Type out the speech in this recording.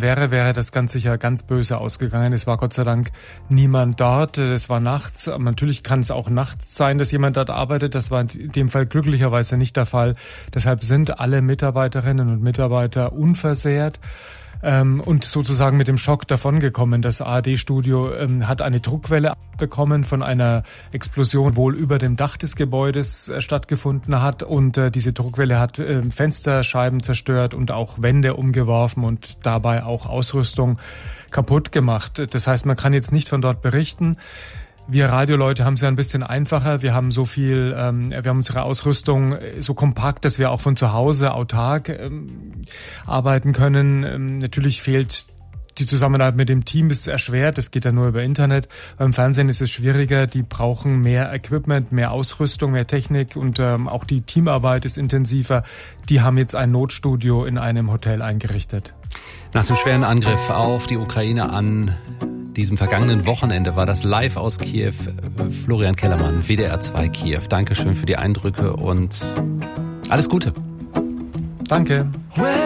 wäre, wäre das ganz sicher ganz böse ausgegangen. Es war Gott sei Dank niemand dort. Es war nachts. Natürlich kann es auch nachts sein, dass jemand dort arbeitet. Das war in dem Fall glücklicherweise nicht der Fall. Deshalb sind alle Mitarbeiterinnen und Mitarbeiter unversehrt. Und sozusagen mit dem Schock davongekommen. Das ARD-Studio hat eine Druckwelle bekommen von einer Explosion, wohl über dem Dach des Gebäudes stattgefunden hat. Und diese Druckwelle hat Fensterscheiben zerstört und auch Wände umgeworfen und dabei auch Ausrüstung kaputt gemacht. Das heißt, man kann jetzt nicht von dort berichten. Wir Radioleute haben es ja ein bisschen einfacher. Wir haben so viel, wir haben unsere Ausrüstung so kompakt, dass wir auch von zu Hause autark arbeiten können. Natürlich fehlt die Zusammenarbeit mit dem Team, ist erschwert. Das geht ja nur über Internet. Beim Fernsehen ist es schwieriger. Die brauchen mehr Equipment, mehr Ausrüstung, mehr Technik und auch die Teamarbeit ist intensiver. Die haben jetzt ein Notstudio in einem Hotel eingerichtet. Nach dem schweren Angriff auf die Ukraine an diesem vergangenen Wochenende war das live aus Kiew. Florian Kellermann, WDR 2 Kiew. Dankeschön für die Eindrücke und alles Gute. Danke.